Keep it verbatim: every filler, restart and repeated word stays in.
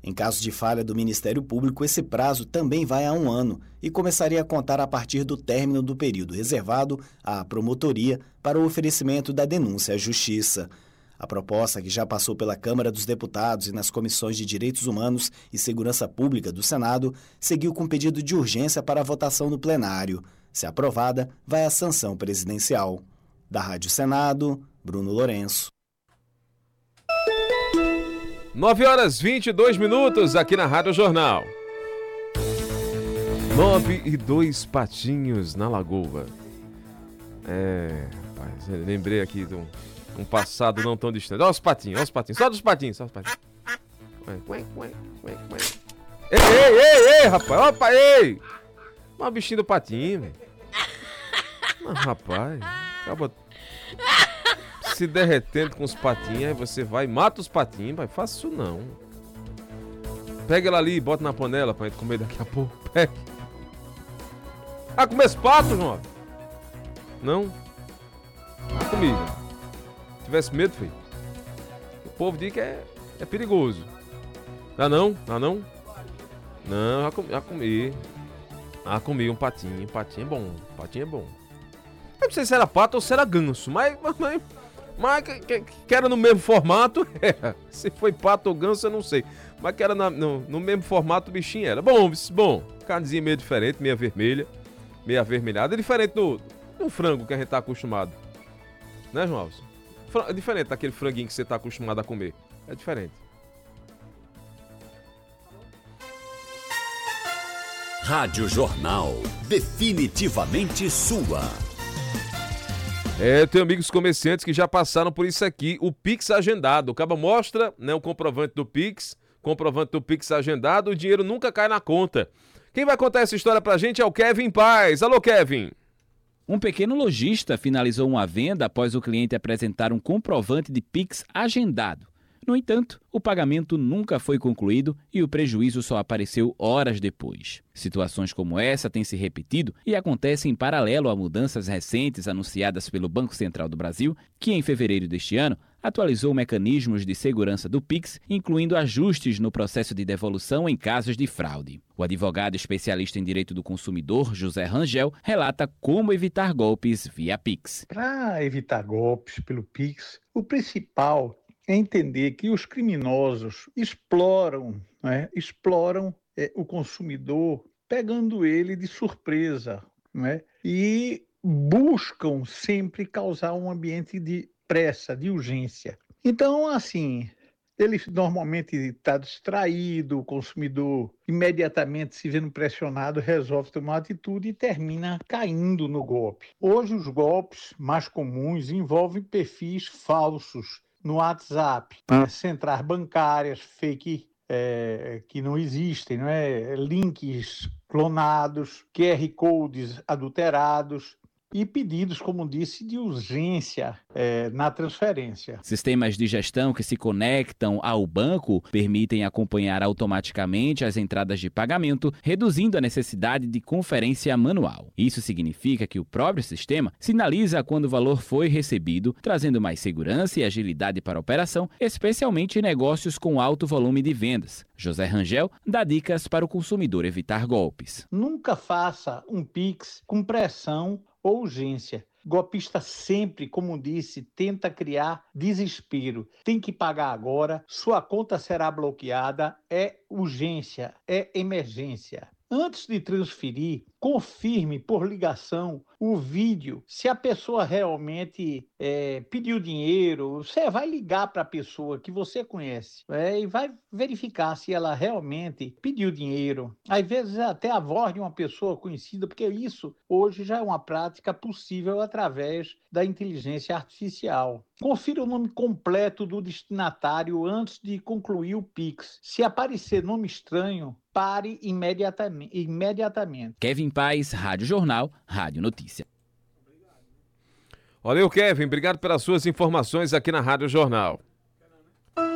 Em caso de falha do Ministério Público, esse prazo também vai a um ano e começaria a contar a partir do término do período reservado à promotoria para o oferecimento da denúncia à Justiça. A proposta, que já passou pela Câmara dos Deputados e nas comissões de Direitos Humanos e Segurança Pública do Senado, seguiu com pedido de urgência para a votação no plenário. Se aprovada, vai à sanção presidencial. Da Rádio Senado, Bruno Lourenço. nove horas e vinte e dois minutos aqui na Rádio Jornal. nove e dois patinhos na lagoa. É, rapaz, eu lembrei aqui de um, um passado não tão distante. Olha os patinhos, olha os patinhos, só dos patinhos, só dos patinhos. Ei, ei, ei, ei, rapaz, opa, ei! Uma bichinha do patinho, velho. Mas, rapaz, acaba se derretendo com os patinhos, aí você vai e mata os patinhos, vai, faça isso não. Pega ela ali e bota na panela pra gente comer daqui a pouco. Pega. Ah, comer esse pato, João? Não? Ah, comigo. Se tivesse medo, filho. O povo diz que é, é perigoso. Ah, não? Ah, não? Não, já comi. Já comi, já comi um patinho. Patinho é bom. Patinho é bom. Eu não sei se era pato ou se era ganso, mas... mas... Mas que, que, que era no mesmo formato, é. Se foi pato ou ganso, eu não sei. Mas que era na, no, no mesmo formato, o bichinho era. Bom, bom, carnezinha meio diferente, meio vermelha, meio avermelhada. É diferente do, do frango que a gente tá acostumado. Né, João Alves? É diferente daquele franguinho que você tá acostumado a comer. É diferente. Rádio Jornal, definitivamente sua. É, eu tenho amigos comerciantes que já passaram por isso aqui, o Pix agendado. O cabo mostra, né, o comprovante do Pix, comprovante do Pix agendado, o dinheiro nunca cai na conta. Quem vai contar essa história pra gente é o Kevin Paz. Alô, Kevin. Um pequeno lojista finalizou uma venda após o cliente apresentar um comprovante de Pix agendado. No entanto, o pagamento nunca foi concluído e o prejuízo só apareceu horas depois. Situações como essa têm se repetido e acontecem em paralelo a mudanças recentes anunciadas pelo Banco Central do Brasil, que em fevereiro deste ano atualizou mecanismos de segurança do Pix, incluindo ajustes no processo de devolução em casos de fraude. O advogado especialista em direito do consumidor, José Rangel, relata como evitar golpes via Pix. Para evitar golpes pelo Pix, o principal é entender que os criminosos exploram, né, exploram é, o consumidor, pegando ele de surpresa, né, e buscam sempre causar um ambiente de pressa, de urgência. Então, assim, ele normalmente está distraído, o consumidor imediatamente se vendo pressionado, resolve tomar atitude e termina caindo no golpe. Hoje, os golpes mais comuns envolvem perfis falsos, no WhatsApp, ah. centrais bancárias, fake é, que não existem, não é? Links clonados, Q R codes adulterados e pedidos, como disse, de urgência é, na transferência. Sistemas de gestão que se conectam ao banco permitem acompanhar automaticamente as entradas de pagamento, reduzindo a necessidade de conferência manual. Isso significa que o próprio sistema sinaliza quando o valor foi recebido, trazendo mais segurança e agilidade para a operação, especialmente em negócios com alto volume de vendas. José Rangel dá dicas para o consumidor evitar golpes. Nunca faça um Pix com pressão ou urgência. Golpista sempre, como disse, tenta criar desespero. Tem que pagar agora, sua conta será bloqueada, é urgência, é emergência. Antes de transferir, confirme por ligação o vídeo. Se a pessoa realmente é, pediu dinheiro, você vai ligar para a pessoa que você conhece é, e vai verificar se ela realmente pediu dinheiro. Às vezes até a voz de uma pessoa conhecida, porque isso hoje já é uma prática possível através da inteligência artificial. Confira o nome completo do destinatário antes de concluir o Pix. Se aparecer nome estranho, pare imediatamente. imediatamente. Kevin Paz, Rádio Jornal, Rádio Notícia. Valeu, Kevin. Obrigado pelas suas informações aqui na Rádio Jornal.